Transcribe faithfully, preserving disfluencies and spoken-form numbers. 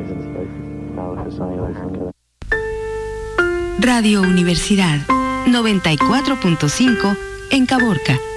Radio Universidad noventa y cuatro punto cinco en Caborca.